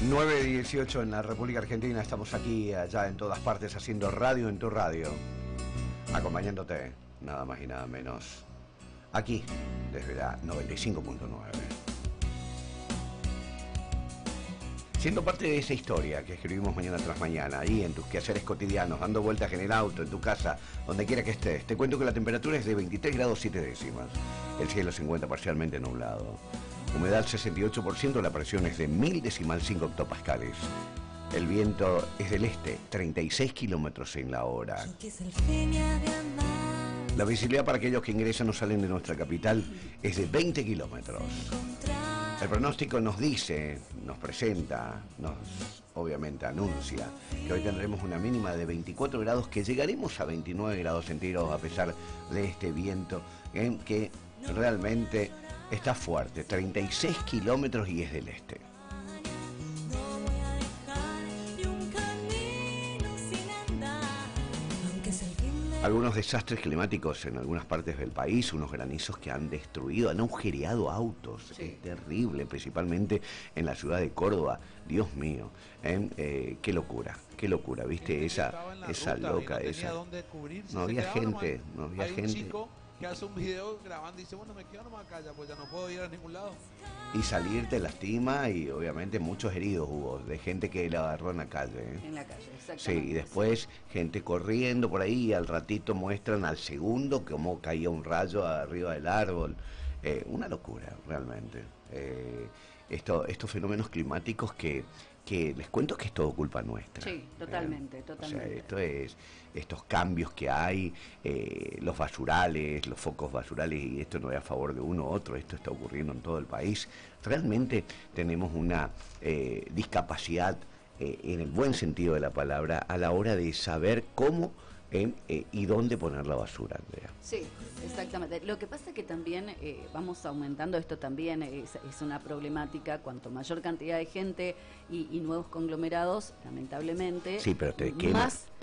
9:18 en la República Argentina. Estamos aquí, allá, en todas partes, haciendo radio en tu radio, acompañándote, nada más y nada menos, aquí, desde la 95.9. Siendo parte de esa historia que escribimos mañana tras mañana, ahí en tus quehaceres cotidianos, dando vueltas en el auto, en tu casa, donde quiera que estés, te cuento que la temperatura es de 23 grados 7 décimas. El cielo se encuentra parcialmente nublado. Humedad 68%, la presión es de 1000,5 hectopascales. El viento es del este, 36 kilómetros en la hora. La visibilidad para aquellos que ingresan o salen de nuestra capital es de 20 kilómetros. El pronóstico nos dice, nos presenta, nos obviamente anuncia que hoy tendremos una mínima de 24 grados, que llegaremos a 29 grados centígrados a pesar de este viento que realmente está fuerte, 36 kilómetros y es del este. Algunos desastres climáticos en algunas partes del país, unos granizos que han destruido, han agujereado autos, sí. Es terrible, principalmente en la ciudad de Córdoba. Dios mío, qué locura, ¿viste? Esa loca, no había gente, no había gente. Que hace un video grabando y dice, bueno, me quedo nomás acá, ya, pues ya no puedo ir a ningún lado. Y salir te lastima, y obviamente muchos heridos hubo, de gente que la agarró en la calle. En la calle, exactamente. Sí, y después gente corriendo por ahí, y al ratito muestran al segundo cómo caía un rayo arriba del árbol. Una locura, realmente. Estos fenómenos climáticos que les cuento que es todo culpa nuestra. Sí, totalmente. O sea, estos cambios que hay, los basurales, los focos basurales, y esto no es a favor de uno u otro, esto está ocurriendo en todo el país. Realmente tenemos una discapacidad, en el buen sentido de la palabra, a la hora de saber cómo y dónde poner la basura, Andrea. Sí, exactamente. Lo que pasa es que también vamos aumentando, esto también es una problemática, cuanto mayor cantidad de gente y nuevos conglomerados, lamentablemente, sí, pero te más